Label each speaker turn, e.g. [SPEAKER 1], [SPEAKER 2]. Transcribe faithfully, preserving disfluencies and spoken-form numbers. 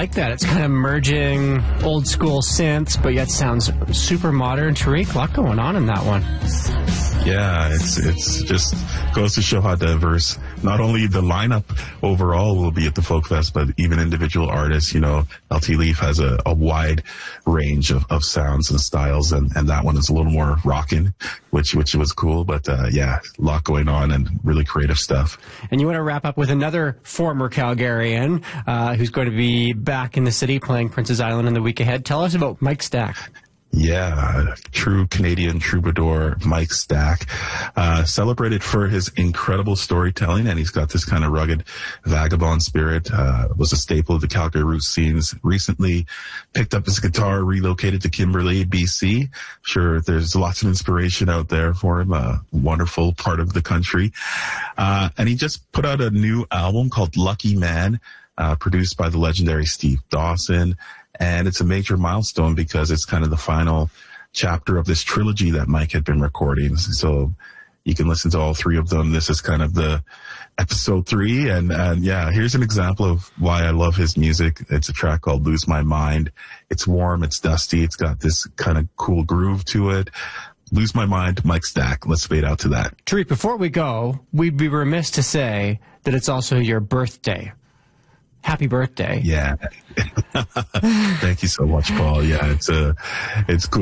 [SPEAKER 1] like that. It's kind of merging old school synths, but yet sounds super modern. Tariq, a lot going on in that one.
[SPEAKER 2] Yeah, it's it's just goes to show how diverse not only the lineup overall will be at the Folk Fest, but even individual artists. You know, L T Leaf has a, a wide range of, of sounds and styles, and, and that one is a little more rockin', which which was cool. But uh, yeah, a lot going on and really creative stuff.
[SPEAKER 1] And you want to wrap up with another former Calgarian uh, who's going to be back in the city playing Princess Island in the week ahead. Tell us about Mike Stack.
[SPEAKER 2] Yeah, true Canadian troubadour Mike Stack, uh, celebrated for his incredible storytelling, and he's got this kind of rugged vagabond spirit, uh, was a staple of the Calgary roots scenes. Recently picked up his guitar, relocated to Kimberley, B C. Sure, there's lots of inspiration out there for him, a wonderful part of the country. Uh, and he just put out a new album called Lucky Man, uh, produced by the legendary Steve Dawson. And it's a major milestone because it's kind of the final chapter of this trilogy that Mike had been recording. So you can listen to all three of them. This is kind of the episode three. And, and yeah, here's an example of why I love his music. It's a track called Lose My Mind. It's warm. It's dusty. It's got this kind of cool groove to it. Lose My Mind, Mike Stack. Let's fade out to that.
[SPEAKER 1] Tariq, before we go, we'd be remiss to say that it's also your birthday. Happy birthday.
[SPEAKER 2] Yeah. Thank you so much, Paul. Yeah, it's uh, it's cool.